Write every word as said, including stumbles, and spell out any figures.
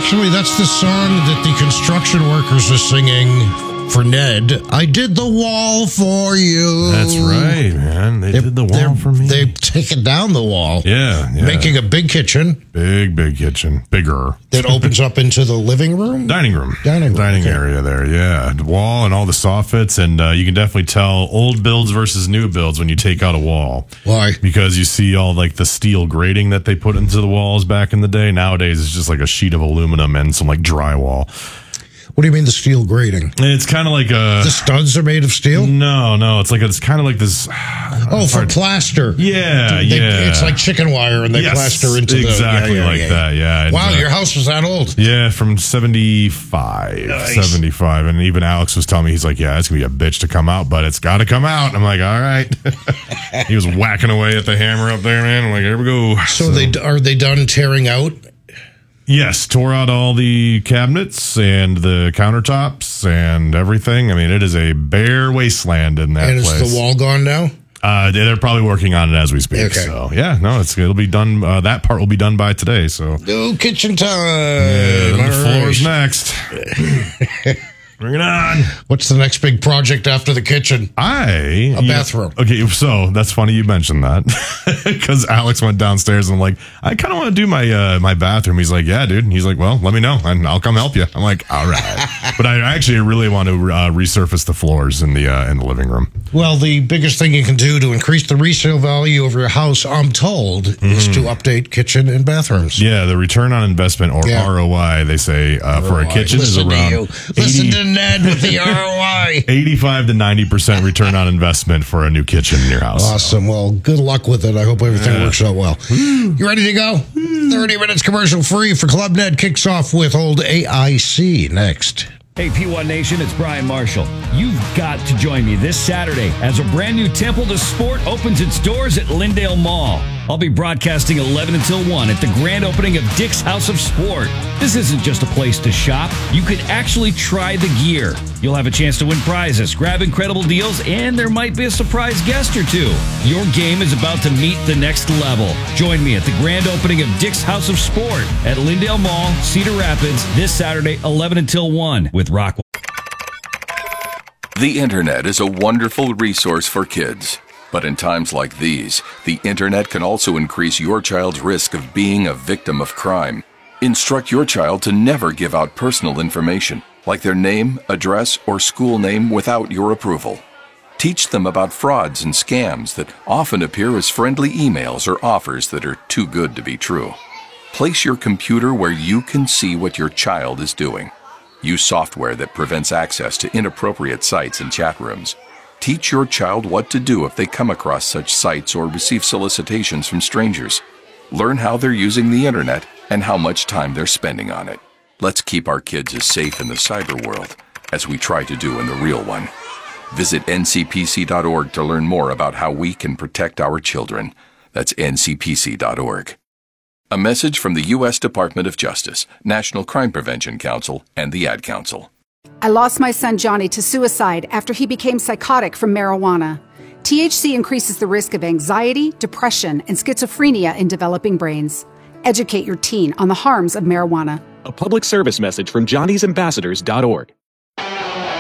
Actually, that's the song that the construction workers are singing for Ned. I did the wall for you. That's right, man. They, they did the wall for me. They've taken down the wall. Yeah, yeah. Making a big kitchen. Big, big kitchen. Bigger. That opens up into the living room? Dining room. Dining room. Dining okay. area there, yeah. The wall and all the soffits, and uh, you can definitely tell old builds versus new builds when you take out a wall. Why? Because you see all like the steel grating that they put into the walls back in the day. Nowadays, it's just like a sheet of aluminum and some like drywall. What do you mean the steel grating? It's kind of like a... The studs are made of steel? No, no. It's like it's kind of like this... Oh, for plaster. Yeah, they, yeah. It's like chicken wire, and they yes, plaster into exactly the... Exactly yeah, yeah, like yeah, that, yeah. And, wow, uh, your house was that old? Yeah, from seventy-five. Nice. seventy-five. And even Alex was telling me, he's like, yeah, it's going to be a bitch to come out, but it's got to come out. I'm like, all right. He was whacking away at the hammer up there, man. I'm like, here we go. So, so they are they done tearing out? Yes, tore out all the cabinets and the countertops and everything. I mean, it is a bare wasteland in that and place. And is the wall gone now? Uh, they're probably working on it as we speak. Okay. So, yeah, no, it's it'll be done. Uh, that part will be done by today. So, no kitchen time. Yeah, then the floor's next. Bring it on. What's the next big project after the kitchen? I a bathroom. Know, okay, so that's funny you mentioned that because Alex went downstairs and I'm like, I kind of want to do my uh, my bathroom. He's like, yeah, dude. And he's like, well, let me know and I'll come help you. I'm like, all right. But I actually really want to uh, resurface the floors in the uh, in the living room. Well, the biggest thing you can do to increase the resale value of your house, I'm told, mm. is to update kitchen and bathrooms. Yeah, the return on investment or yeah. R O I, they say uh, for a kitchen Listen is around. To you. Listen to Ned with the R O I. eighty-five to ninety percent return on investment for a new kitchen in your house. Awesome. Well, good luck with it. I hope everything yeah. works out well. You ready to go? thirty minutes commercial free for Club Ned. Kicks off with old A I C next. Hey, P one Nation, it's Brian Marshall. You've got to join me this Saturday as a brand new Temple to Sport opens its doors at Lindale Mall. I'll be broadcasting eleven until one at the grand opening of Dick's House of Sport. This isn't just a place to shop. You can actually try the gear. You'll have a chance to win prizes, grab incredible deals, and there might be a surprise guest or two. Your game is about to meet the next level. Join me at the grand opening of Dick's House of Sport at Lindale Mall, Cedar Rapids, this Saturday, eleven until one with Rock. The Internet is a wonderful resource for kids. But in times like these, the Internet can also increase your child's risk of being a victim of crime. Instruct your child to never give out personal information, like their name, address, or school name without your approval. Teach them about frauds and scams that often appear as friendly emails or offers that are too good to be true. Place your computer where you can see what your child is doing. Use software that prevents access to inappropriate sites and chat rooms. Teach your child what to do if they come across such sites or receive solicitations from strangers. Learn how they're using the Internet and how much time they're spending on it. Let's keep our kids as safe in the cyber world as we try to do in the real one. Visit N C P C dot org to learn more about how we can protect our children. That's N C P C dot org. A message from the U S Department of Justice, National Crime Prevention Council, and the Ad Council. I lost my son Johnny to suicide after he became psychotic from marijuana. T H C increases the risk of anxiety, depression, and schizophrenia in developing brains. Educate your teen on the harms of marijuana. A public service message from Johnny's Ambassadors dot org.